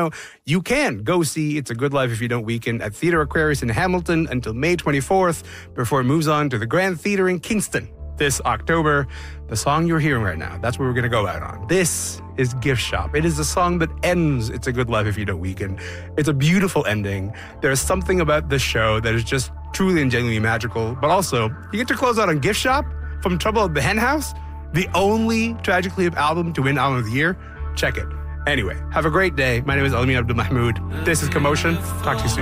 Toronto, you can go see It's a Good Life If You Don't Weaken at Theatre Aquarius in Hamilton until May 24th before it moves on to the Grand Theatre in Kingston this October. The song you're hearing right now, that's what we're going to go out on. This is Gift Shop. It is the song that ends It's a Good Life If You Don't Weaken. It's a beautiful ending. There's something about this show that is just truly and genuinely magical. But also, you get to close out on Gift Shop from Trouble at the Hen House, the only Tragically Hip album to win Album of the Year. Check it. Anyway, have a great day. My name is Alamin Abdul Mahmoud. This is Commotion. Talk to you soon.